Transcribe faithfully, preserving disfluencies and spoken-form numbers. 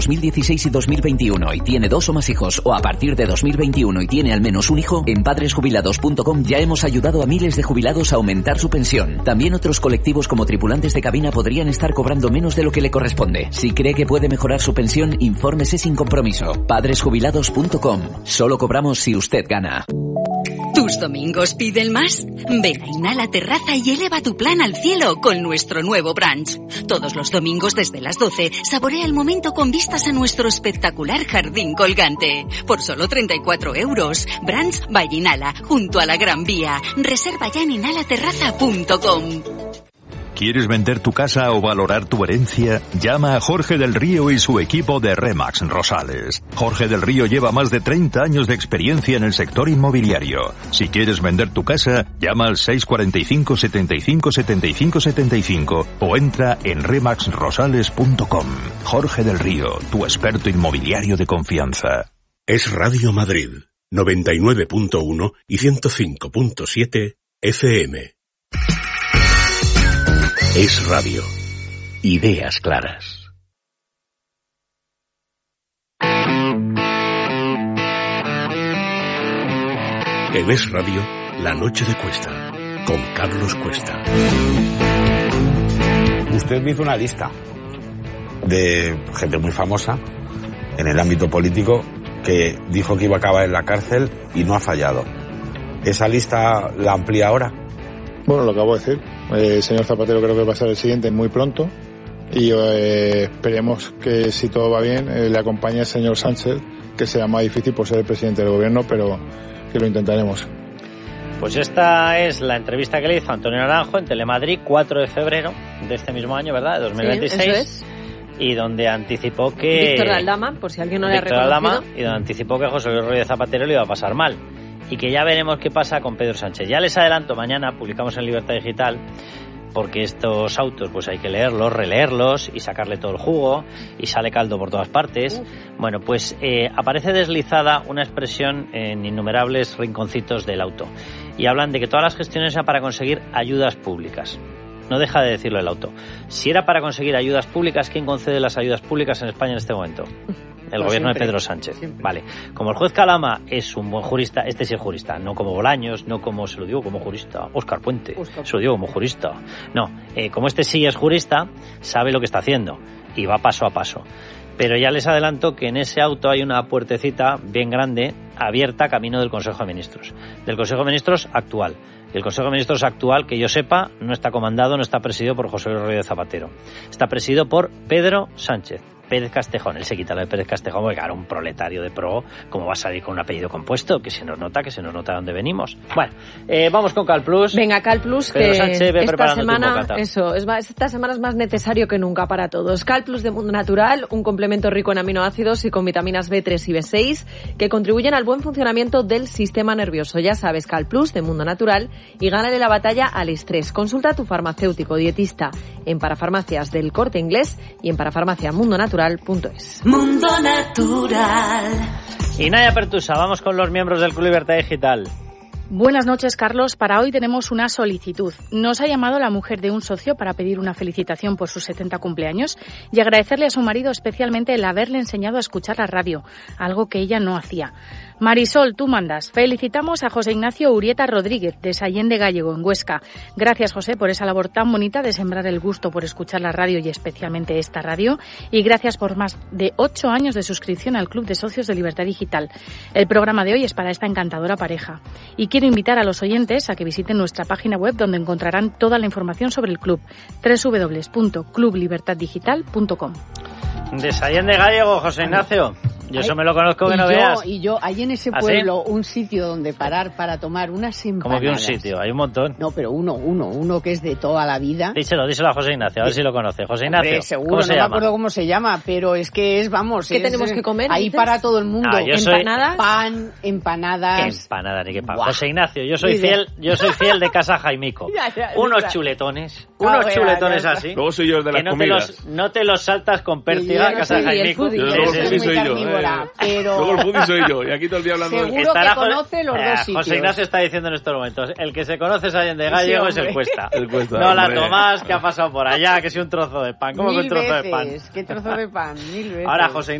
dos mil dieciséis y dos mil veintiuno y tiene dos o más hijos, o a partir de dos mil veintiuno y tiene al menos un hijo, en padres jubilados punto com ya hemos ayudado a miles de jubilados a aumentar su pensión. También otros colectivos como tripulantes de cabina podrían estar cobrando menos de lo que le corresponde. Si cree que puede mejorar su pensión, infórmese sin compromiso. padres jubilados punto com. Solo cobramos si usted gana. ¿Tus domingos piden más? Ven a Inhala Terraza y eleva tu plan al cielo con nuestro nuevo brunch. Todos los domingos desde las doce, saborea el momento con vistas a nuestro espectacular jardín colgante. Por solo treinta y cuatro euros. Brunch by Inhala, junto a la Gran Vía. Reserva ya en inhala terraza punto com. ¿Quieres vender tu casa o valorar tu herencia? Llama a Jorge del Río y su equipo de Remax Rosales. Jorge del Río lleva más de treinta años de experiencia en el sector inmobiliario. Si quieres vender tu casa, llama al seis cuatro cinco, setenta y cinco, setenta y cinco, setenta y cinco o entra en remax rosales punto com. Jorge del Río, tu experto inmobiliario de confianza. Es Radio Madrid, noventa y nueve punto uno y ciento cinco punto siete F M. Es Radio. Ideas claras. En Es Radio, La Noche de Cuesta, con Carlos Cuesta. Usted me hizo una lista de gente muy famosa en el ámbito político que dijo que iba a acabar en la cárcel y no ha fallado. ¿Esa lista la amplía ahora? Bueno, lo acabo de decir. Eh, el señor Zapatero creo que va a ser el siguiente muy pronto y eh, esperemos que, si todo va bien, eh, le acompañe el señor Sánchez, que será más difícil por ser el presidente del gobierno, pero que lo intentaremos. Pues esta es la entrevista que le hizo Antonio Naranjo en Telemadrid, cuatro de febrero de este mismo año, ¿verdad?, de dos mil veintiséis. Sí, eso es. Y donde anticipó que... Víctor Aldama, por si alguien no le ha reconocido. Aldama, y donde anticipó que José Luis Rodríguez Zapatero le iba a pasar mal. Y que ya veremos qué pasa con Pedro Sánchez. Ya les adelanto, mañana publicamos en Libertad Digital, porque estos autos pues hay que leerlos, releerlos y sacarle todo el jugo, y sale caldo por todas partes. Bueno, pues eh, aparece deslizada una expresión en innumerables rinconcitos del auto. Y hablan de que todas las gestiones eran para conseguir ayudas públicas. No deja de decirlo el auto. Si era para conseguir ayudas públicas, ¿quién concede las ayudas públicas en España en este momento? El pues gobierno siempre, de Pedro Sánchez. Siempre. Vale. Como el juez Calama es un buen jurista, este sí es jurista, no como Bolaños, no como, se lo digo como jurista, Óscar Puente, Oscar. se lo digo como jurista. No, eh, como este sí es jurista, sabe lo que está haciendo y va paso a paso. Pero ya les adelanto que en ese auto hay una puertecita bien grande, abierta, camino del Consejo de Ministros. Del Consejo de Ministros actual. Y el Consejo de Ministros actual, que yo sepa, no está comandado, no está presidido por José Luis Rodríguez Zapatero. Está presidido por Pedro Sánchez. Pérez Castejón, él se quita lo de Pérez Castejón, porque claro, un proletario de pro, ¿cómo va a salir con un apellido compuesto? Que se nos nota, que se nos nota de dónde venimos. Bueno, eh, vamos con Calplus. Venga, Calplus, Pedro que Sánchez, ve esta semana, eso, es más, esta semana es más necesario que nunca para todos. Calplus de Mundo Natural, un complemento rico en aminoácidos y con vitaminas B tres y B seis, que contribuyen al buen funcionamiento del sistema nervioso. Ya sabes, Calplus de Mundo Natural, y gánale la batalla al estrés. Consulta a tu farmacéutico dietista en Parafarmacias del Corte Inglés y en parafarmacia mundo natural punto es. Mundo Natural. Y Naya Pertusa, vamos con los miembros del Club Libertad Digital. Buenas noches, Carlos. Para hoy tenemos una solicitud. Nos ha llamado la mujer de un socio para pedir una felicitación por sus setenta cumpleaños y agradecerle a su marido especialmente el haberle enseñado a escuchar la radio, algo que ella no hacía. Marisol, tú mandas. Felicitamos a José Ignacio Urieta Rodríguez, de Sallén de Gallego, en Huesca. Gracias, José, por esa labor tan bonita de sembrar el gusto por escuchar la radio y especialmente esta radio. Y gracias por más de ocho años de suscripción al Club de Socios de Libertad Digital. El programa de hoy es para esta encantadora pareja. Y quiero invitar a los oyentes a que visiten nuestra página web, donde encontrarán toda la información sobre el club, doble u doble u doble u punto club libertad digital punto com. De Sallén de Gallego, José Ignacio. Yo eso me lo conozco que no yo, veas. Y yo, hay en ese ¿Ah, pueblo sí? un sitio donde parar para tomar unas empanadas. ¿Cómo que un sitio? Hay un montón. No, pero uno, uno, uno que es de toda la vida. Díselo, díselo a José Ignacio, a ver si lo conoce. José Ignacio, Hombre, seguro, ¿cómo se no llama? me acuerdo cómo se llama, pero es que es, vamos... ¿Qué es, tenemos que comer? Ahí dices? para todo el mundo. Ah, yo soy... ¿Empanadas? Pan, empanadas... ¿Qué empanada ni qué pan? Buah. José Ignacio, yo soy fiel, yo soy fiel de casa Jaimico. Ya, ya, unos ya. chuletones, Ah, unos ya, chuletones ya, ya. así. Luego soy yo el de las que no te, comidas. los, no te los saltas con pértiga yo a no casa soy de el Jaimico. foodie, Yo yo luego soy sí muy soy yo, carnívora. ahora, pero... Luego el foodie soy yo, y aquí todo el día hablando seguro de... que conoce los eh, dos sitios. José Ignacio está diciendo en estos momentos, el que se conoce es Allende Gallego, sí, es el Cuesta. El Cuesta, no hombre. la Tomás, que ha pasado por allá, que si un trozo de pan. ¿Cómo Mil que un trozo veces. de pan? ¿Qué trozo de pan? Mil veces. Ahora, José